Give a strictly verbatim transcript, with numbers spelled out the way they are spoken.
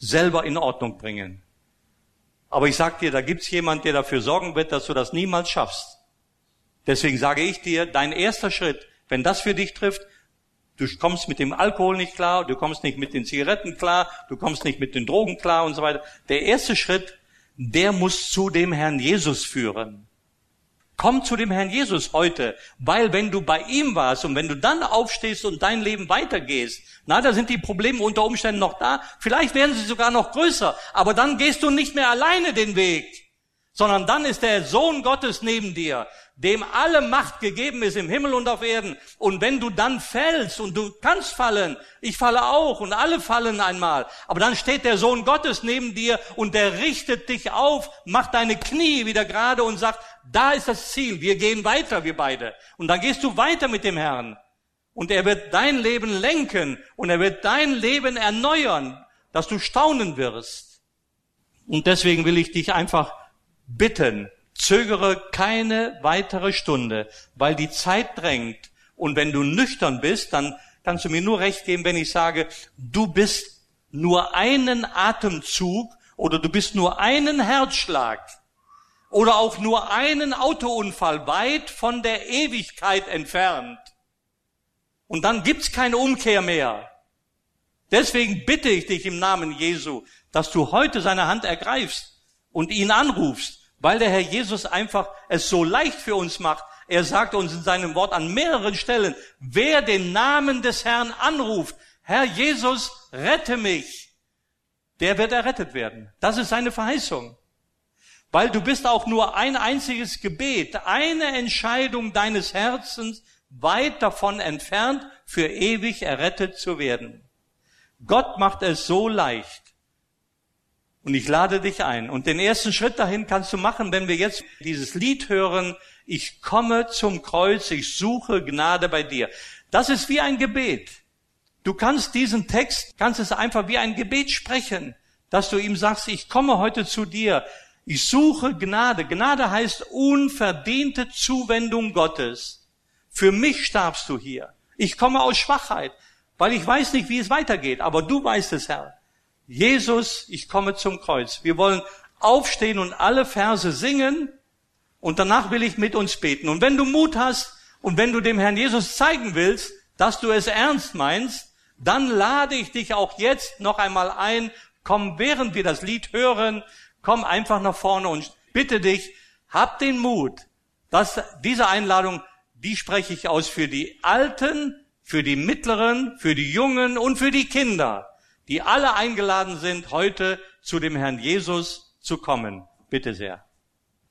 selber in Ordnung bringen. Aber ich sag dir, da gibt's jemand, der dafür sorgen wird, dass du das niemals schaffst. Deswegen sage ich dir, dein erster Schritt, wenn das für dich trifft, du kommst mit dem Alkohol nicht klar, du kommst nicht mit den Zigaretten klar, du kommst nicht mit den Drogen klar und so weiter. Der erste Schritt, der muss zu dem Herrn Jesus führen. Komm zu dem Herrn Jesus heute, weil wenn du bei ihm warst und wenn du dann aufstehst und dein Leben weitergehst, na, da sind die Probleme unter Umständen noch da, vielleicht werden sie sogar noch größer, aber dann gehst du nicht mehr alleine den Weg, sondern dann ist der Sohn Gottes neben dir, dem alle Macht gegeben ist im Himmel und auf Erden. Und wenn du dann fällst, und du kannst fallen, ich falle auch und alle fallen einmal, aber dann steht der Sohn Gottes neben dir und der richtet dich auf, macht deine Knie wieder gerade und sagt, da ist das Ziel, wir gehen weiter, wir beide. Und dann gehst du weiter mit dem Herrn. Und er wird dein Leben lenken und er wird dein Leben erneuern, dass du staunen wirst. Und deswegen will ich dich einfach bitten, zögere keine weitere Stunde, weil die Zeit drängt. Und wenn du nüchtern bist, dann kannst du mir nur recht geben, wenn ich sage, du bist nur einen Atemzug oder du bist nur einen Herzschlag oder auch nur einen Autounfall weit von der Ewigkeit entfernt. Und dann gibt's keine Umkehr mehr. Deswegen bitte ich dich im Namen Jesu, dass du heute seine Hand ergreifst und ihn anrufst, weil der Herr Jesus einfach es so leicht für uns macht. Er sagt uns in seinem Wort an mehreren Stellen, wer den Namen des Herrn anruft, Herr Jesus, rette mich, der wird errettet werden. Das ist seine Verheißung. Weil du bist auch nur ein einziges Gebet, eine Entscheidung deines Herzens weit davon entfernt, für ewig errettet zu werden. Gott macht es so leicht. Und ich lade dich ein. Und den ersten Schritt dahin kannst du machen, wenn wir jetzt dieses Lied hören, ich komme zum Kreuz, ich suche Gnade bei dir. Das ist wie ein Gebet. Du kannst diesen Text, kannst es einfach wie ein Gebet sprechen, dass du ihm sagst, ich komme heute zu dir, ich suche Gnade. Gnade heißt unverdiente Zuwendung Gottes. Für mich starbst du hier. Ich komme aus Schwachheit, weil ich weiß nicht, wie es weitergeht, aber du weißt es, Herr. Jesus, ich komme zum Kreuz. Wir wollen aufstehen und alle Verse singen und danach will ich mit uns beten. Und wenn du Mut hast und wenn du dem Herrn Jesus zeigen willst, dass du es ernst meinst, dann lade ich dich auch jetzt noch einmal ein, komm, während wir das Lied hören, komm einfach nach vorne und bitte dich, hab den Mut, dass diese Einladung, die spreche ich aus für die Alten, für die Mittleren, für die Jungen und für die Kinder, die alle eingeladen sind, heute zu dem Herrn Jesus zu kommen. Bitte sehr.